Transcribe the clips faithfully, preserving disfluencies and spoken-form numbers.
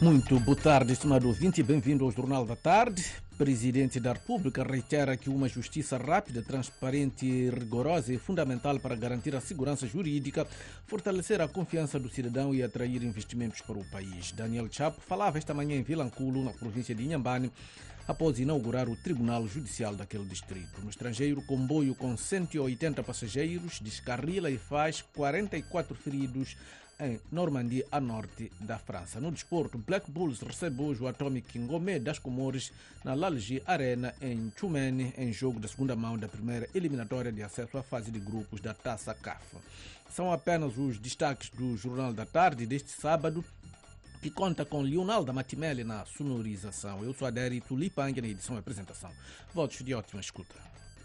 Muito boa tarde, estimado ouvinte, e bem-vindo ao Jornal da Tarde. Presidente da República reitera que uma justiça rápida, transparente e rigorosa é fundamental para garantir a segurança jurídica, fortalecer a confiança do cidadão e atrair investimentos para o país. Daniel Chapo falava esta manhã em Vilanculo, na província de Inhambane, após inaugurar o Tribunal Judicial daquele distrito. No estrangeiro, o comboio com cento e oitenta passageiros descarrila e faz quarenta e quatro feridos em Normandia, a norte da França. No desporto, Black Bulls recebe hoje o Atomic Ngomé das Comores na Lalji Arena em Tchumene, em jogo da segunda mão da primeira eliminatória de acesso à fase de grupos da Taça C A F. São apenas os destaques do Jornal da Tarde deste sábado, que conta com Leonardo Matimelli na sonorização. Eu sou Adéri Tulipang na edição e apresentação. Votos de ótima escuta.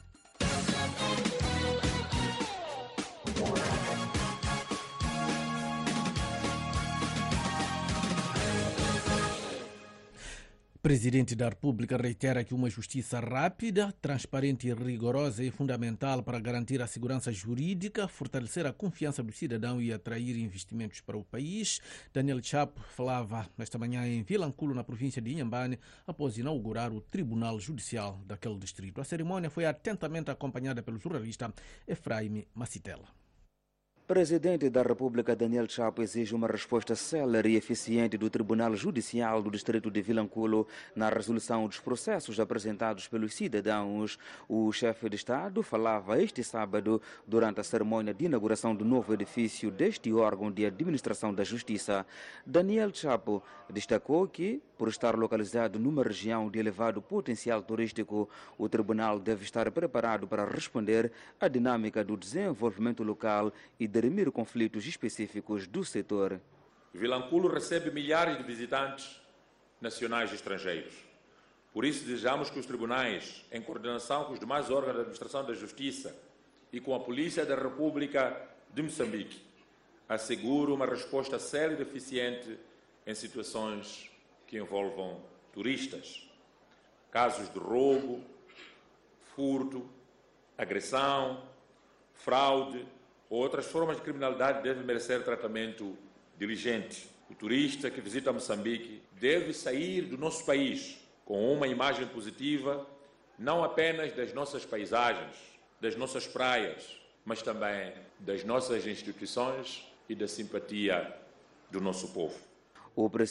Presidente da República reitera que uma justiça rápida, transparente e rigorosa é fundamental para garantir a segurança jurídica, fortalecer a confiança do cidadão e atrair investimentos para o país. Daniel Chapo falava esta manhã em Vilanculo, na província de Inhambane, após inaugurar o Tribunal Judicial daquele distrito. A cerimônia foi atentamente acompanhada pelo jornalista Efraim Macitela. Presidente da República Daniel Chapo exige uma resposta célere e eficiente do Tribunal Judicial do Distrito de Vilanculo na resolução dos processos apresentados pelos cidadãos. O chefe de Estado falava este sábado durante a cerimônia de inauguração do novo edifício deste órgão de administração da Justiça. Daniel Chapo destacou que, por estar localizado numa região de elevado potencial turístico, o tribunal deve estar preparado para responder à dinâmica do desenvolvimento local e dirimir conflitos específicos do setor. Vilanculo recebe milhares de visitantes nacionais e estrangeiros. Por isso, desejamos que os tribunais, em coordenação com os demais órgãos da administração da Justiça e com a Polícia da República de Moçambique, assegurem uma resposta célere e eficiente em situações que envolvam turistas. Casos de roubo, furto, agressão, fraude ou outras formas de criminalidade devem merecer tratamento diligente. O turista que visita Moçambique deve sair do nosso país com uma imagem positiva, não apenas das nossas paisagens, das nossas praias, mas também das nossas instituições e da simpatia do nosso povo. O